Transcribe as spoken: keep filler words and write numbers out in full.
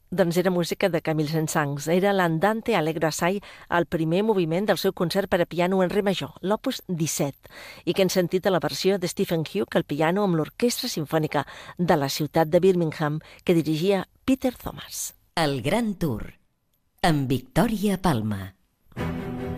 Doncs era música de Camille Saint-Saëns. Era l'Andante Allegro Assai, el primer moviment del seu concert per a piano en re major, l'opus disset, i que hem sentit a la versió de Stephen Hugh al piano amb l'Orquestra Simfònica de la ciutat de Birmingham que dirigia Peter Thomas. El Gran Tour, amb Victòria Palma.